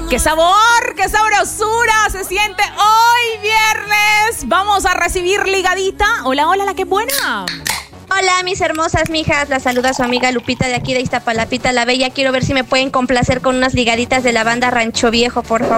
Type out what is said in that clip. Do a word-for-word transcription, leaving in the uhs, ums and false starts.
¡Qué sabor! ¡Qué sabrosura! Se siente hoy viernes. Vamos a recibir ligadita. Hola, hola, la que buena. Hola, mis hermosas mijas. La saluda su amiga Lupita de aquí de Iztapalapita la Bella. Quiero ver si me pueden complacer con unas ligaditas de la banda Rancho Viejo, por favor.